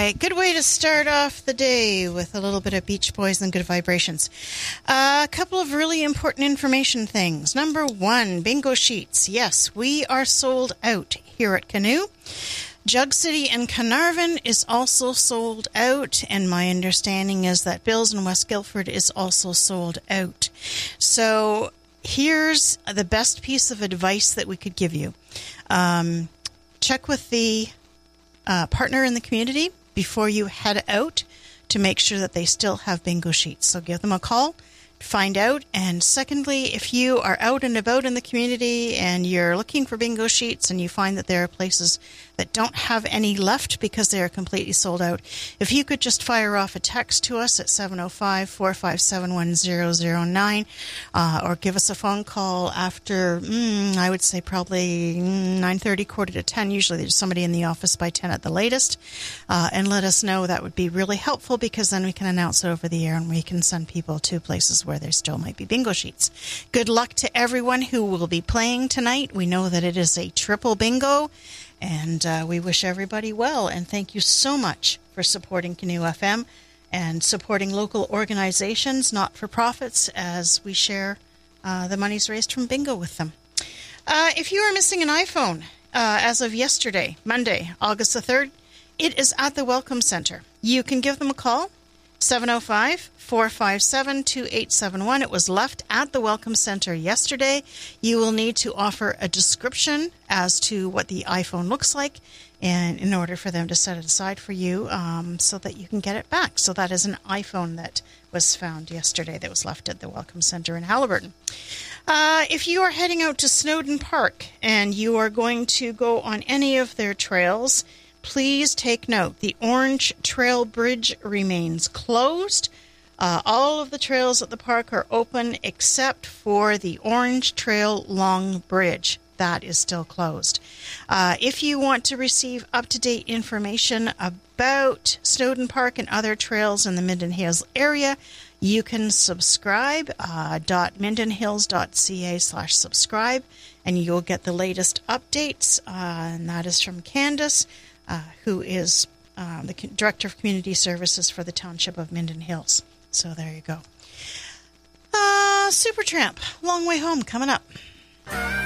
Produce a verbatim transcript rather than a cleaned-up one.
right, good way to start off the day with a little bit of Beach Boys and good vibrations. Uh, a couple of really important information things. Number one, bingo sheets. Yes, we are sold out here at Canoe. Jug City and Carnarvon is also sold out, and my understanding is that Bill's in West Guildford is also sold out. So here's the best piece of advice that we could give you. Um, check with the uh, partner in the community before you head out to make sure that they still have bingo sheets. So give them a call, find out. And secondly, if you are out and about in the community and you're looking for bingo sheets and you find that there are places that don't have any left because they are completely sold out, if you could just fire off a text to us at seven oh five, four five seven, one zero zero nine uh, or give us a phone call after, mm, I would say probably nine thirty, quarter to ten. Usually there's somebody in the office by ten at the latest. Uh, and let us know. That would be really helpful because then we can announce it over the air and we can send people to places where there still might be bingo sheets. Good luck to everyone who will be playing tonight. We know that it is a triple bingo. And uh, we wish everybody well, and thank you so much for supporting Canoe F M and supporting local organizations, not-for-profits, as we share uh, the monies raised from bingo with them. Uh, if you are missing an iPhone, uh, as of yesterday, Monday, August the third, it is at the Welcome Center. You can give them a call, seven oh five, four five seven, two eight seven one. It was left at the Welcome Center yesterday. You will need to offer a description as to what the iPhone looks like and in order for them to set it aside for you um, so that you can get it back. So that is an iPhone that was found yesterday that was left at the Welcome Center in Haliburton. Uh, if you are heading out to Snowden Park and you are going to go on any of their trails, please take note. The Orange Trail Bridge remains closed. Uh, all of the trails at the park are open except for the Orange Trail Long Bridge. That is still closed. Uh, if you want to receive up-to-date information about Snowden Park and other trails in the Minden Hills area, you can subscribe, uh, .mindenhills.ca slash subscribe, and you'll get the latest updates, uh, and that is from Candace, Uh, who is uh, the Director of Community Services for the Township of Minden Hills. So there you go. Uh, Supertramp, Long Way Home, coming up.